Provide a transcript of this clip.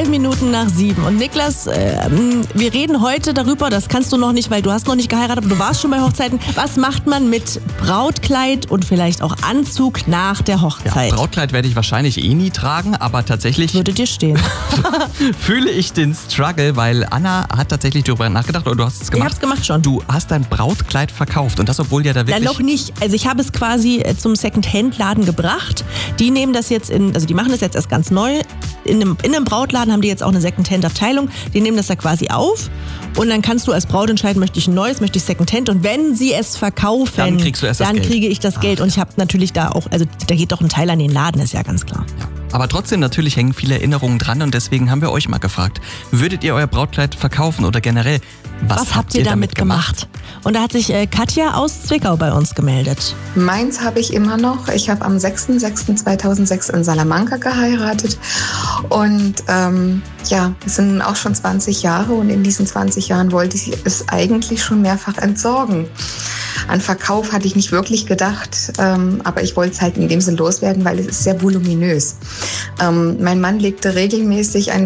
7:20. Und Niklas, wir reden heute darüber, das kannst du noch nicht, weil du hast noch nicht geheiratet, aber du warst schon bei Hochzeiten. Was macht man mit Brautkleid und vielleicht auch Anzug nach der Hochzeit? Ja, Brautkleid werde ich wahrscheinlich nie tragen, aber tatsächlich Würde dir stehen. fühle ich den Struggle, weil Anna hat tatsächlich darüber nachgedacht, oder du hast es gemacht. Ich hab's gemacht schon. Du hast dein Brautkleid verkauft und das, obwohl ja da wirklich... Ja, noch nicht. Also ich habe es quasi zum Second-Hand-Laden gebracht. Die nehmen das jetzt die machen das jetzt erst ganz neu. In einem Brautladen haben die jetzt auch eine Second-Hand-Abteilung. Die nehmen das da quasi auf und dann kannst du als Braut entscheiden, möchte ich ein neues, möchte ich Second-Hand, und wenn sie es verkaufen, dann kriegst du erst das Geld. Kriege ich das Geld. Und ich habe natürlich da auch, also da geht doch ein Teil an den Laden, ist ja ganz klar. Ja. Aber trotzdem, natürlich hängen viele Erinnerungen dran und deswegen haben wir euch mal gefragt, würdet ihr euer Brautkleid verkaufen oder generell, was habt ihr damit gemacht? Und da hat sich Katja aus Zwickau bei uns gemeldet. Meins habe ich immer noch. Ich habe am 6.6.2006 in Salamanca geheiratet und es sind auch schon 20 Jahre und in diesen 20 Jahren wollte ich es eigentlich schon mehrfach entsorgen. An Verkauf hatte ich nicht wirklich gedacht, aber ich wollte es halt in dem Sinn loswerden, weil es ist sehr voluminös. Mein Mann legte regelmäßig ein